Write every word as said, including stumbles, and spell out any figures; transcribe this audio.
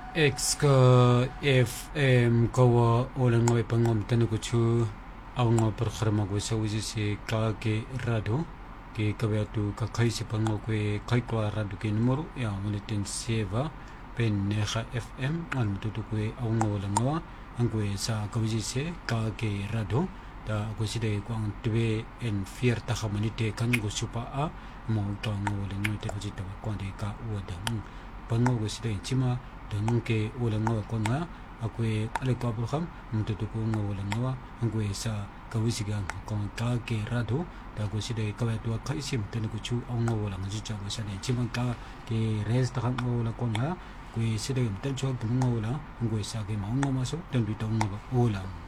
X ka F M kawa olang ngawi pangom tanu kuchu awang ngaw programa ko sa wisi si ka ke rado ke kabeatu ka kai si pango kwe kai kwa rado ke numero ya mulitin seva pen neha F M an tutu kwe awang ngaw lang ngawa ang kwe sa kawisi si ka ke rado da ko si de ko ang tube en fier ta khamanite kan go supa a mo ta ngaw lang ngaw te ko jita ko de ka udang pango ko si de chima dan ke ulang ngawa ko nga akwe alika bulkham mtutu ko nga ulang ngawa angwe sa kawisiga ko ka ke rado da ko side ka tu ka isim tan ko chu ang ngawa lang ji cha ko sa ne chimang ka ke res ta nga ulang ko nga ko side tan chu ko ngawa angwe sa ke ma ngawa so tan bi tong ngawa ulang